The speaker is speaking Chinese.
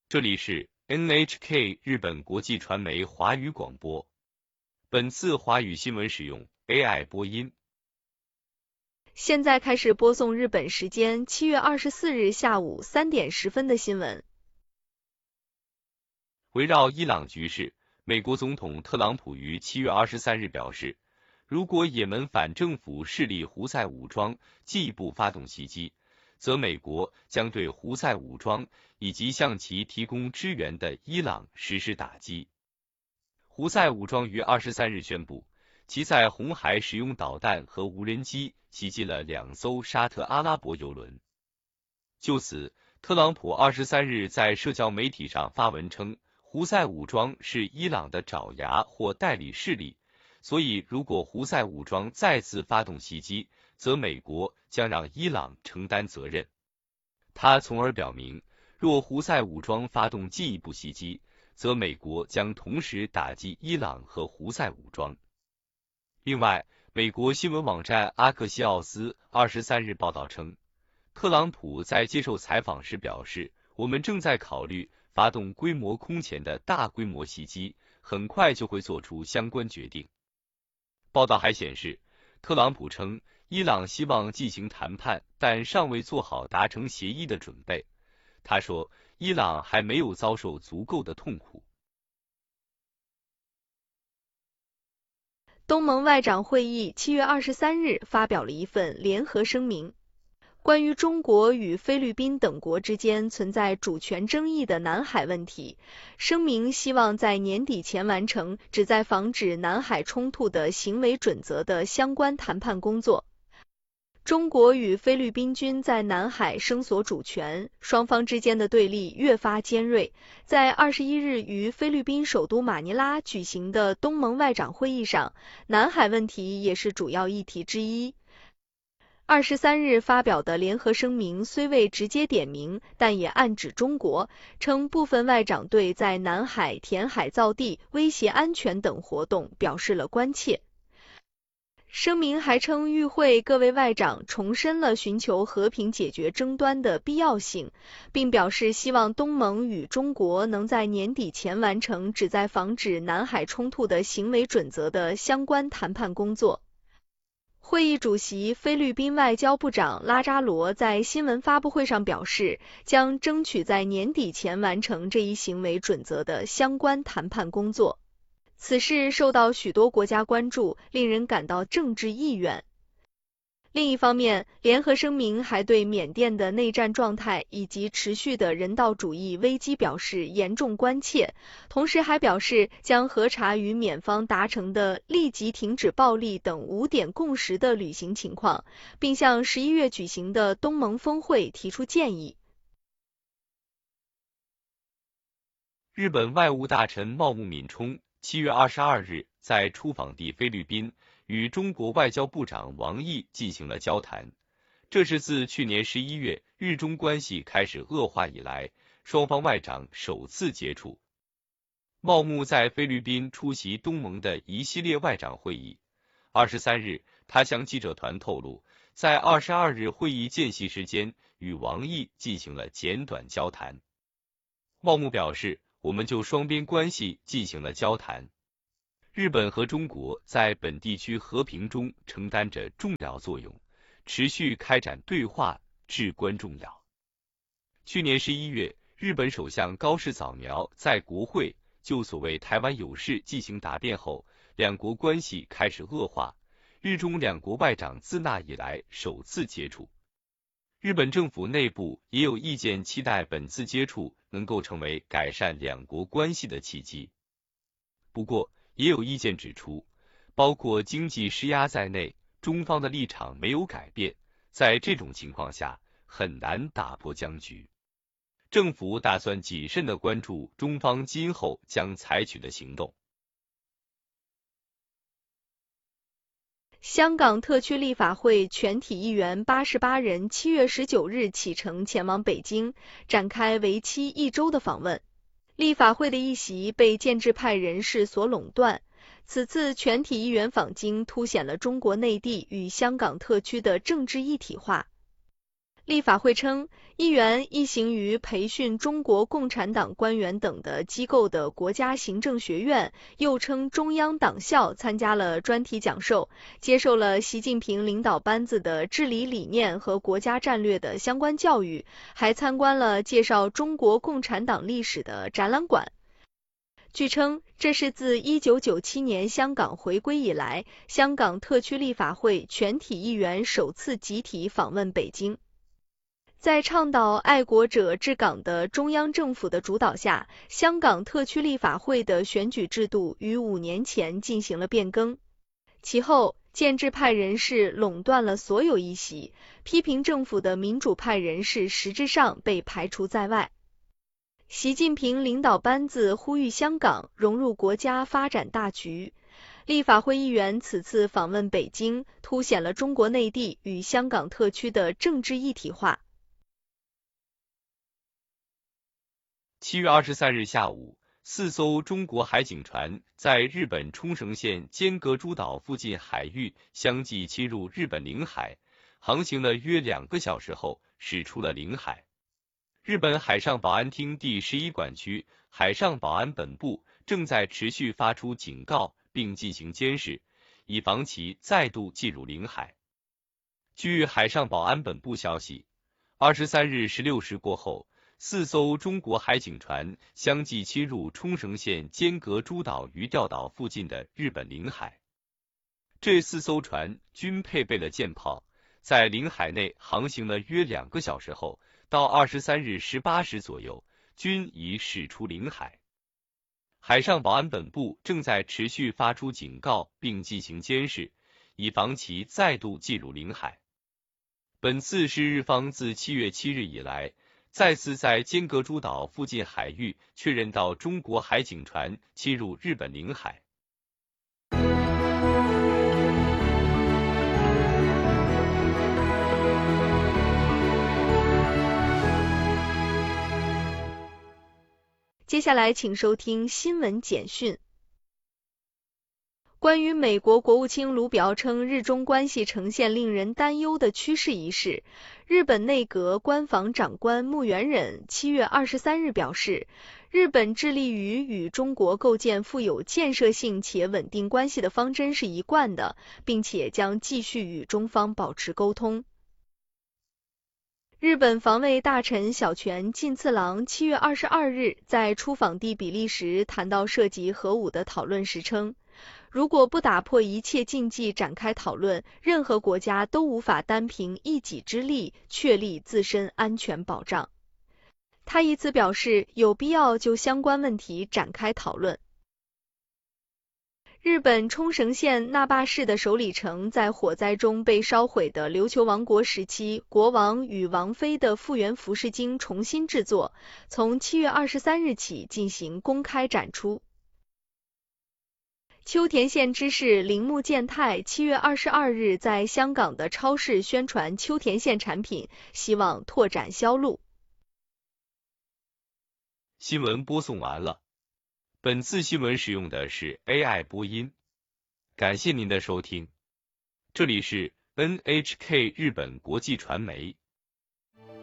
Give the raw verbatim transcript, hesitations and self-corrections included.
这里是 N H K 日本国际传媒华语广播。本次华语新闻使用 A I 播音。 现在开始播送日本时间七月二十四日下午三点十分的新闻。 围绕伊朗局势，美国总统特朗普于七月二十三日表示，如果也门反政府势力胡塞武装进一步发动袭击，则美国将对胡塞武装以及向其提供支援的伊朗实施打击。胡塞武装于二十三日宣布，其在红海使用导弹和无人机袭击了两艘沙特阿拉伯油轮。就此，特朗普二十三日在社交媒体上发文称，胡塞武装是伊朗的爪牙或代理势力，所以如果胡塞武装再次发动袭击，则美国将让伊朗承担责任。他从而表明，若胡塞武装发动进一步袭击，则美国将同时打击伊朗和胡塞武装。另外，美国新闻网站阿克西奥斯二十三日报道称，特朗普在接受采访时表示，我们正在考虑发动规模空前的大规模袭击，很快就会做出相关决定。报道还显示，特朗普称，伊朗希望进行谈判，但尚未做好达成协议的准备。他说，伊朗还没有遭受足够的痛苦。 东盟外长会议七月二十三日发表了一份联合声明，关于中国与菲律宾等国之间存在主权争议的南海问题，声明希望在年底前完成旨在防止南海冲突的行为准则的相关谈判工作。中国与菲律宾均在南海声索主权，双方之间的对立越发尖锐。在二十一日于菲律宾首都马尼拉举行的东盟外长会议上，南海问题也是主要议题之一。二十三日发表的联合声明虽未直接点名，但也暗指中国，称部分外长对在南海填海造地、威胁安全等活动表示了关切。声明还称，与会各位外长重申了寻求和平解决争端的必要性，并表示希望东盟与中国能在年底前完成旨在防止南海冲突的行为准则的相关谈判工作。会议主席菲律宾外交部长拉扎罗在新闻发布会上表示，将争取在年底前完成这一行为准则的相关谈判工作。此事受到许多国家关注，令人感到政治意愿。另一方面，联合声明还对缅甸的内战状态以及持续的人道主义危机表示严重关切，同时还表示将核查与缅方达成的立即停止暴力等五点共识的履行情况，并向十一月举行的东盟峰会提出建议。 日本外务大臣茂木敏充七月二十二日在出访地菲律宾与中国外交部长王毅进行了交谈，这是自去年十一月日中关系开始恶化以来，双方外长首次接触。茂木在菲律宾出席东盟的一系列外长会议。二十三日，他向记者团透露，在二十二日会议间隙时间与王毅进行了简短交谈。茂木表示，我们就双边关系进行了交谈。日本和中国在本地区和平中承担着重要作用，持续开展对话至关重要。去年十一月，日本首相高市早苗在国会就所谓台湾有事进行答辩后，两国关系开始恶化，日中两国外长自那以来首次接触。日本政府内部也有意见期待本次接触能够成为改善两国关系的契机。不过，也有意见指出，包括经济施压在内，中方的立场没有改变，在这种情况下很难打破僵局。政府打算谨慎地关注中方今后将采取的行动。 香港特区立法会全体议员八十八人七月十九日启程前往北京，展开为期一周的访问。立法会的议席被建制派人士所垄断，此次全体议员访京凸显了中国内地与香港特区的政治一体化。 立法会称，议员一行于培训中国共产党官员等的机构的国家行政学院，又称中央党校，参加了专题讲授，接受了习近平领导班子的治理理念和国家战略的相关教育，还参观了介绍中国共产党历史的展览馆。据称，这是自一九九七年香港回归以来，香港特区立法会全体议员首次集体访问北京。在倡导爱国者治港的中央政府的主导下，香港特区立法会的选举制度于五年前进行了变更。其后，建制派人士垄断了所有议席，批评政府的民主派人士实质上被排除在外。习近平领导班子呼吁香港融入国家发展大局。立法会议员此次访问北京，凸显了中国内地与香港特区的政治一体化。 七月二十三日下午，四艘中国海警船在日本冲绳县尖阁诸岛附近海域相继侵入日本领海，航行了约两个小时后驶出了领海。日本海上保安厅第十一管区海上保安本部正在持续发出警告并进行监视，以防其再度进入领海。据海上保安本部消息，二十三日十六时过后，四艘中国海警船相继侵入冲绳县尖阁诸岛鱼钓岛附近的日本领海。这四艘船均配备了舰炮，在领海内航行了约两个小时后，到二十三日十八时左右，均已驶出领海。海上保安本部正在持续发出警告并进行监视，以防其再度进入领海。本次是日方自七月七日以来再次在尖阁诸岛附近海域确认到中国海警船侵入日本领海。 接下来请收听新闻简讯。关于美国国务卿卢比奥称日中关系呈现令人担忧的趋势一事，日本内阁官房长官木原忍七月二十三日表示，日本致力于与中国构建富有建设性且稳定关系的方针是一贯的，并且将继续与中方保持沟通。日本防卫大臣小泉进次郎七月二十二日在出访地比利时谈到涉及核武的讨论时称，如果不打破一切禁忌展开讨论，任何国家都无法单凭一己之力确立自身安全保障。他以此表示有必要就相关问题展开讨论。日本冲绳县那霸市的首里城在火灾中被烧毁的琉球王国时期国王与王妃的复原服饰经重新制作，从七月二十三日起进行公开展出。秋田县知事铃木健太七月二十二日在香港的超市宣传秋田县产品，希望拓展销路。 新闻播送完了。本次新闻使用的是 A I 播音，感谢您的收听。这里是 N H K 日本国际传媒。